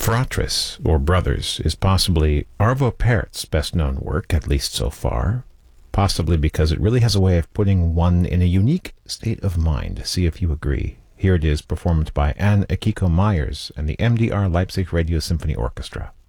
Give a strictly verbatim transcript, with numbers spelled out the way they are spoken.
Fratris, or Brothers, is possibly Arvo Pärt's best-known work, at least so far, possibly because it really has a way of putting one in a unique state of mind. See if you agree. Here it is, performed by Anne Akiko Myers and the M D R Leipzig Radio Symphony Orchestra.